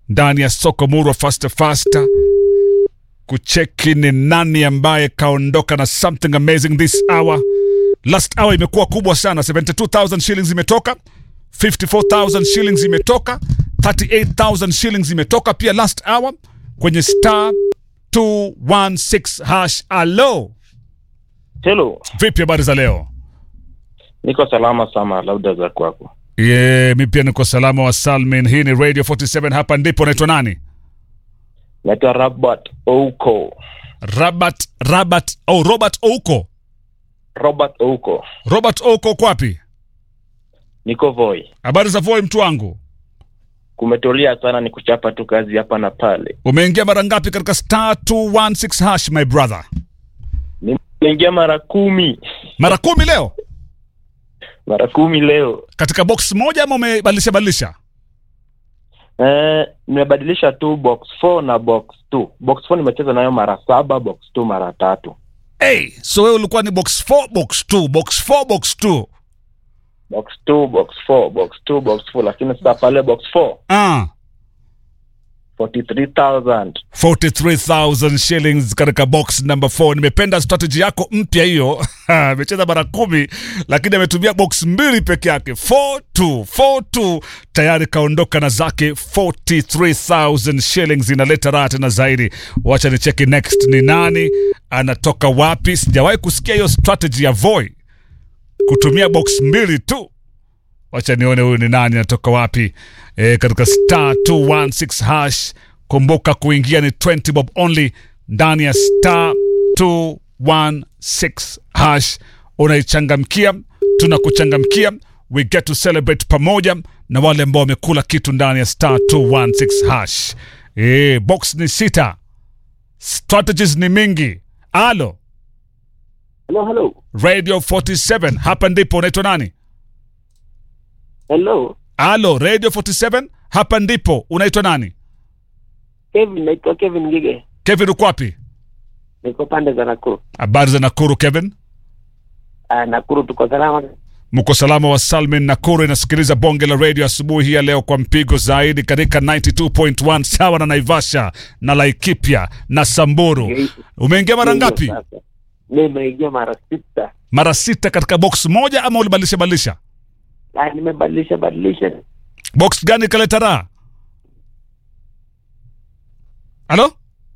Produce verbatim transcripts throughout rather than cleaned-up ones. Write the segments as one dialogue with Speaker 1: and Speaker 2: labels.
Speaker 1: ndani ya soko murwa faster faster kucheki ni nani ambaye kaondoka na something amazing this hour. Last hour imekuwa kubwa sana. seventy-two thousand shillings imetoka, fifty-four thousand shillings imetoka, thirty-eight thousand shillings imetoka pia last hour kwenye star two one six hash. Hello.
Speaker 2: Hello.
Speaker 1: Vipi habari za leo?
Speaker 2: Niko salama sana, labda za kwako.
Speaker 1: Yeah, mimi pia niko salama wa Salmin. Hii ni Radio forty-seven, hapa ndipo. Naitwa nani?
Speaker 2: Naitwa Robert Ouko.
Speaker 1: Robert Robert oh Robert Ouko.
Speaker 2: Robert Ouko.
Speaker 1: Robert Ouko kwapi?
Speaker 2: Niko Voi.
Speaker 1: Habari za Voi mtu wangu?
Speaker 2: Kumetulia sana, ni kuchapa tu kazi hapa na pale.
Speaker 1: Umeingia mara ngapi katika star two one six hash my brother?
Speaker 2: Nimeingia mara kumi.
Speaker 1: Mara kumi leo?
Speaker 2: Mara kumi leo.
Speaker 1: Katika box moja ama umebadilisha badilisha?
Speaker 2: Eh, nimebadilisha tu box four na box two. Box four nimecheza nayo mara saba, box two mara tatu.
Speaker 1: Hey, so wewe ulikuwa ni box four, box two, box four, box two.
Speaker 2: Box two, box four, box two, box four, lakini sasa pale box four.
Speaker 1: Ah.
Speaker 2: forty-three thousand.
Speaker 1: forty-three thousand shillings katika box number four. Nimependa strategy yako mpya hiyo. Amecheza mara kumi lakini ametumia box mbili peke yake. four two four two tayari kaondoka na zake forty-three thousand shillings. Inaleta raha tena zaidi. Wacha ni cheki next ni nani, anatoka wapi. Sijawahi kusikia hiyo strategy ya Voi kutumia box mbili tu. Wacha nione huyu ni nani, anatoka wapi. E, katika star two one six hash. Kumbuka kuingia ni twenty bob only ndani ya star two one six hash. Unaichangamkia, tunakuchangamkia. We get to celebrate pamoja na wale ambao wamekula kitu ndani ya star two one six hash. E, box ni sita, strategies ni mingi. Alo.
Speaker 2: Hello, hello.
Speaker 1: Radio forty-seven, hapa ndipo. Unaitwa nani?
Speaker 2: Hello.
Speaker 1: Alo, Radio forty-seven, hapa ndipo. Unaitwa nani?
Speaker 2: Kevin, naitwa Kevin Ngige.
Speaker 1: Kevin uko wapi?
Speaker 2: Niko pande za Nakuru.
Speaker 1: Habari za Nakuru Kevin?
Speaker 2: Ah, Nakuru tuko salama.
Speaker 1: Mko salama wa Salmin. Nakuru inasikiliza bonge la radio asubuhi hii ya leo kwa mpigo zaidi katika ninety-two point one sawa na Naivasha na Laikipia na Samburu. Umeingia mara ngapi?
Speaker 2: Nimeingia mara sita.
Speaker 1: Mara sita katika box moja ama ulibadilisha badilisha?
Speaker 2: Ah, nimebadilisha badilisha.
Speaker 1: Box gani kaleta raha? Halo?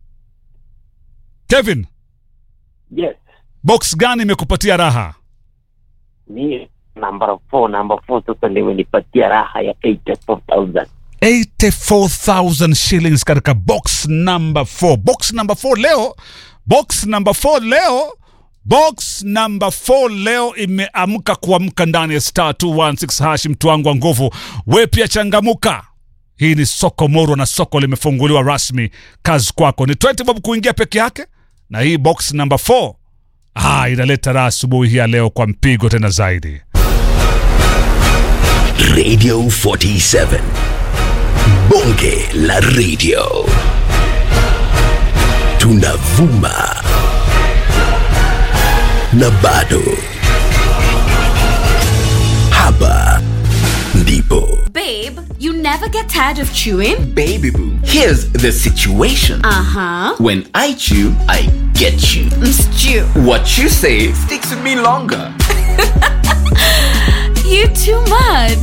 Speaker 1: Kevin?
Speaker 2: Yes.
Speaker 1: Box gani imekupatia raha?
Speaker 2: Ni number four, number four sasa ndio imenipatia raha ya eighty-four thousand.
Speaker 1: eighty-four thousand shillings katika box number four. Box number four leo, box number four leo, box number four leo imeamka kuamka ndani ya star two one six hash. Mtu wangu wa nguvu, wewe pia changamuka. Hii ni soko moro na soko limefunguliwa rasmi. Kazi kwako ni twenty bob kuingia peke yake, na hii box number four ah, inaleta raha asubuhi hii leo kwa mpigo tena zaidi.
Speaker 3: Radio forty-seven, bonge la radio, tunavuma na bado hapa ndipo.
Speaker 4: Babe, you never get tired of chewing?
Speaker 5: Baby boo, here's the situation.
Speaker 4: Uh-huh.
Speaker 5: When I chew, I get you.
Speaker 4: Stew.
Speaker 5: What you say sticks with me longer.
Speaker 4: You too much.